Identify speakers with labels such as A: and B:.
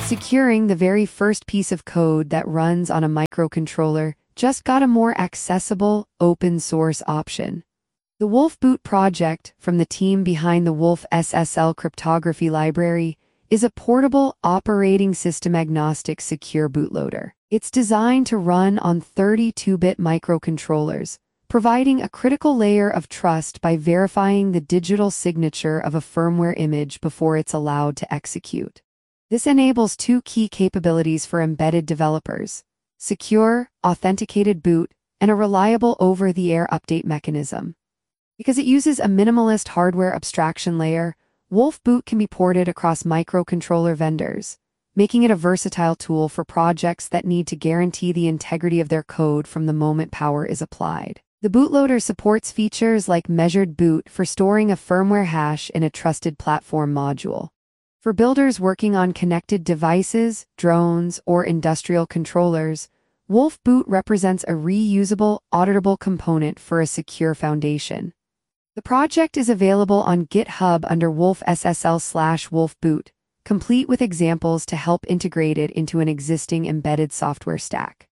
A: Securing the very first piece of code that runs on a microcontroller just got a more accessible, open-source option. The Wolf Boot project, from the team behind the Wolf SSL cryptography library, is a portable, operating system-agnostic secure bootloader. It's designed to run on 32-bit microcontrollers, providing a critical layer of trust by verifying the digital signature of a firmware image before it's allowed to execute. This enables two key capabilities for embedded developers: secure, authenticated boot, and a reliable over-the-air update mechanism. Because it uses a minimalist hardware abstraction layer, Wolf Boot can be ported across microcontroller vendors, making it a versatile tool for projects that need to guarantee the integrity of their code from the moment power is applied. The bootloader supports features like measured boot for storing a firmware hash in a trusted platform module. For builders working on connected devices, drones, or industrial controllers, Wolf Boot represents a reusable, auditable component for a secure foundation. The project is available on GitHub under Wolf SSL/Wolf Boot, complete with examples to help integrate it into an existing embedded software stack.